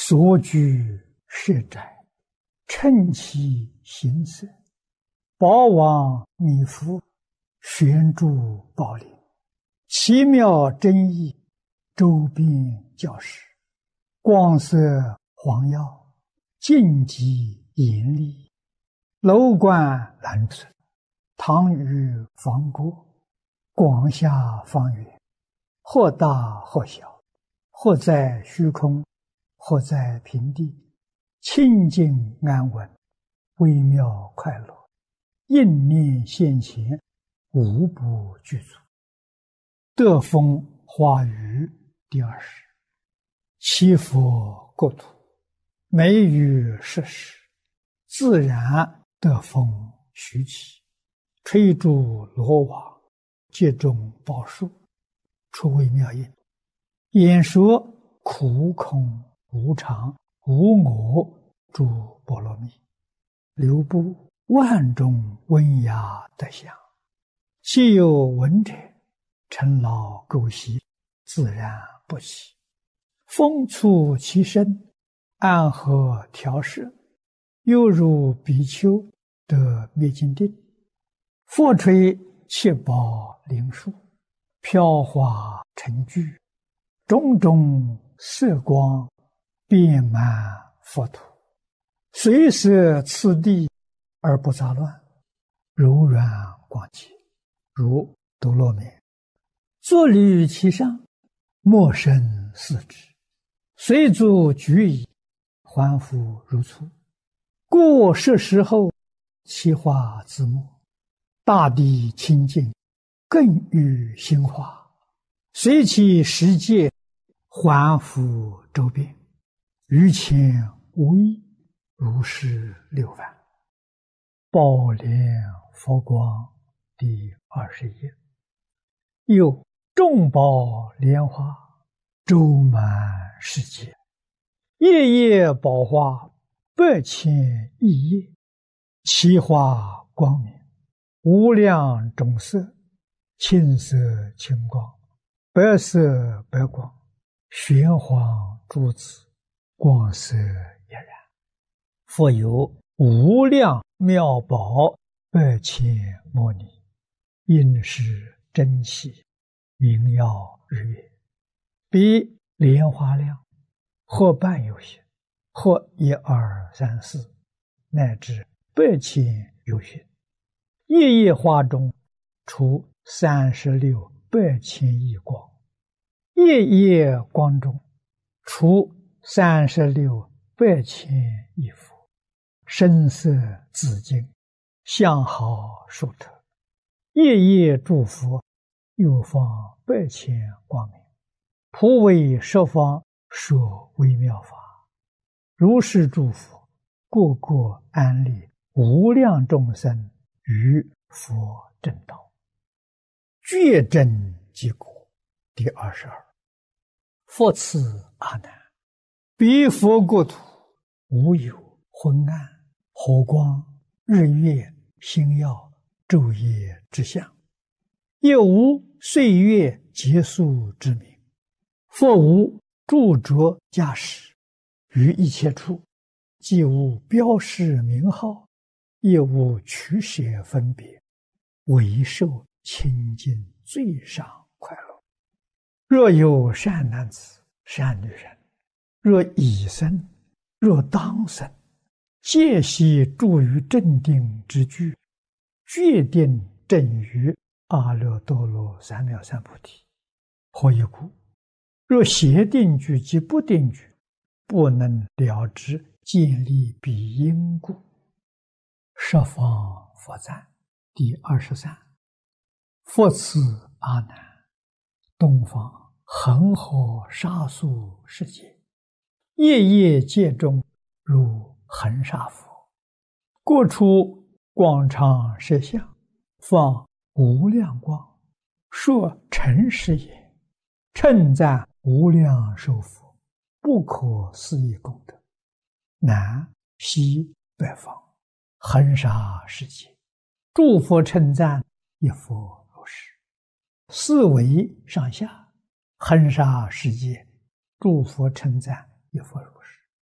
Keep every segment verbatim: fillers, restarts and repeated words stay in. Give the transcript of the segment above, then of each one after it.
所居舍宅，称其形色，宝王弥覆，悬柱宝林，奇妙真义，周边教室，光色黄耀，净极严厉，楼观蓝色，堂宇方过，广厦方圆，或大或小，或在虚空，或在平地，清净安稳，微妙快乐，应念现前，无不具足。德风华语第二十，七佛国土，美语设施，自然德风徐起，吹竹罗网，接种宝树，出微妙音，演说苦空无常无我诸波罗蜜，流布万种温雅德相，其有闻者，尘劳垢习，自然不起，风促其身，安和调摄，犹如比丘得灭尽定，佛吹七宝灵树，飘华成聚，种种色光，遍满佛土，随摄次第而不杂乱，柔软广洁，如多罗面，坐立其上，莫生四肢，随足举矣，还复如初。过设时后，其化自没，大地清净，更欲兴化，随其时界，还复周遍，于前无异，如是六番。宝莲佛光第二十页。有众宝莲花，周满世界，夜夜宝花，百千亿叶，其花光明，无量种色，青色青光，白色白光，玄黄珠子，光色俨然。复有无量妙宝，百千摩尼，应是珍稀，明耀日月，比莲花量，或半有些，或一二三四，乃至百千有些。夜夜花中，出三十六百千亿光，夜夜光中，出三十六百千亿佛，声色自净，相好殊特，夜夜诸佛，又放百千光明，普为十方说微妙法，如是诸佛，个个安立无量众生于佛正道。觉真即果第二十二。复次阿难，彼佛国土，无有昏暗、火光、日月、星耀、昼夜之相，也无岁月结束之名，复无著着驾驶，于一切处，既无标示名号，也无取舍分别，唯受清净最上快乐。若有善男子、善女人，若已生，若当生，皆悉住于正定之具，决定正于阿耨多罗三藐三菩提。何以故？若邪定具及不定具，不能了知建立彼因故。十方佛赞第二十三。复次阿难，东方恒河沙数世界，夜夜界中如恒沙佛，过出广长舌相，放无量光，说诚实也，称赞无量寿佛，不可思议功德，南西北方恒沙世界，诸佛称赞，一佛如是。四维上下恒沙世界，诸佛称赞，一佛如是。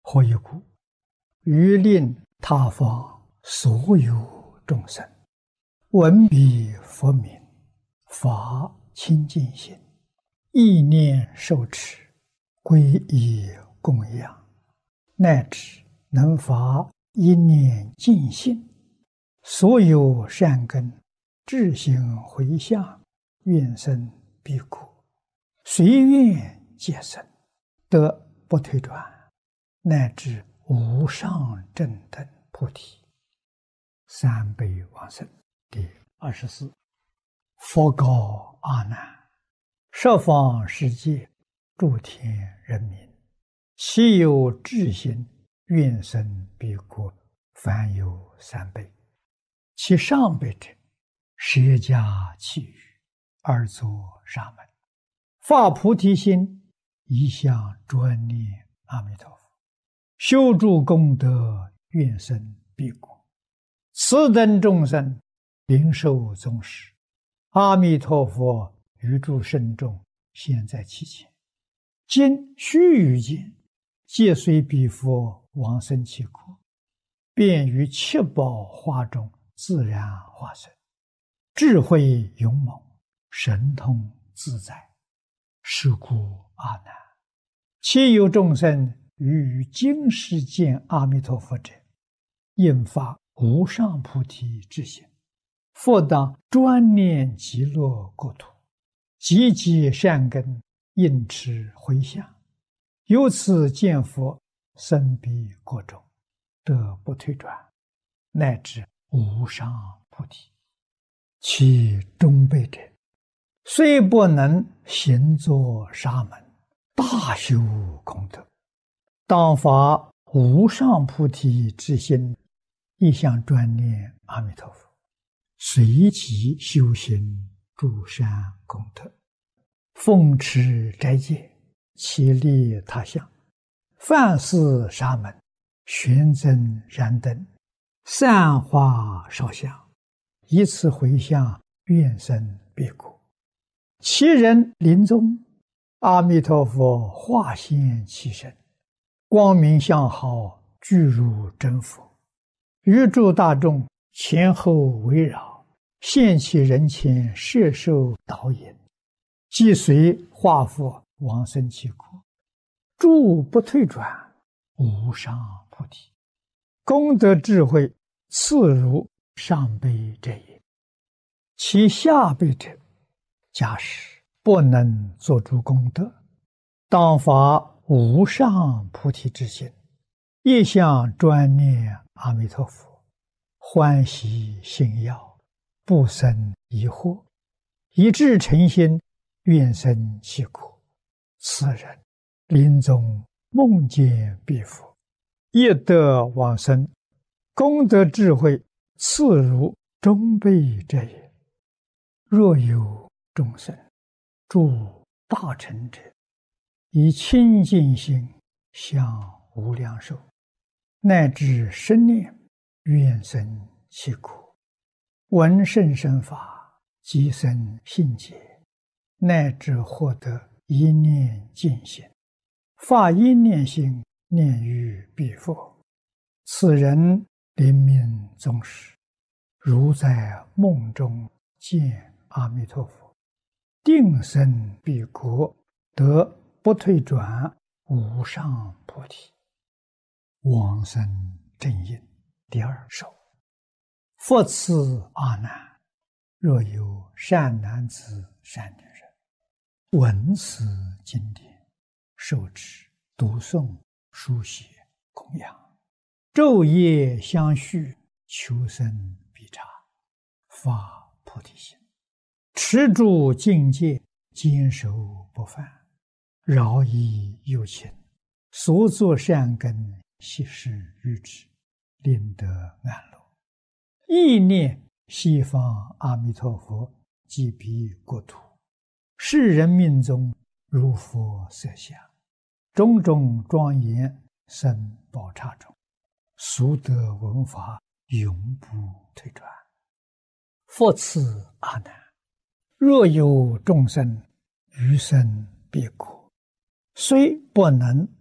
何以故？欲令他方所有众生闻彼佛名，发清净心，意念受持，皈依供养，乃至能发一念净心，所有善根智行回向，愿生彼国，随愿皆生，得不退转，乃至无上正等菩提。三辈往生。第二十四，佛告阿难：十方世界诸天人民，其有智心愿生彼国，凡有三辈。其上辈者，舍家弃欲，而作沙门，发菩提心，一向专念阿弥陀佛，修诸功德，愿生彼国。此等众生灵受宗师，阿弥陀佛于诸圣众现在其前，今须臾间，皆随彼佛往生其国，便于七宝花中自然化身，智慧勇猛，神通自在。是故阿难，其有众生于今世见阿弥陀佛者，应发无上菩提之心，复当专念极乐国土，积极善根，应持回向，由此见佛，生彼国中，得不退转，乃至无上菩提。其中辈者，虽不能行作沙门，大修功德，当发无上菩提之心，一向专念阿弥陀佛，随即修行诸善功德，奉持斋戒，其利他乡，饭施沙门，玄增燃灯，散花烧香，以此回向，愿生彼国。其人临终，阿弥陀佛化现其身，光明相好，具如真佛，于诸大众前后围绕，现其人前，摄受导引，即随化佛往生其国，诸不退转，无上菩提。功德智慧次如上辈者也。其下辈者，假使不能作诸功德，当发无上菩提之心，一向专念阿弥陀佛，欢喜信要，不生疑惑，以至诚心，愿生其国。此人临终梦见彼佛，业得往生，功德智慧次如中辈者也。若有众生诸大乘者，以清净心向无量寿，乃至生念，愿生其国，闻甚深法，即生信解，乃至获得一念净心，发一念心，念于彼佛。此人临命终时，如在梦中见阿弥陀佛，定生彼国，得不退转，无上菩提。往生正因第二首。复次阿难，若有善男子善女人，闻此经典，受持读诵书写供养，昼夜相续，求生必察，发菩提心，持住境界，坚守不犯，饶益有情，所作善根，悉施于之，令得安乐。意念西方阿弥陀佛即彼国土，世人命中如佛色相，种种庄严生宝刹中，俗得闻法，永不退转。复次阿难，若有众生余生彼国，虽不能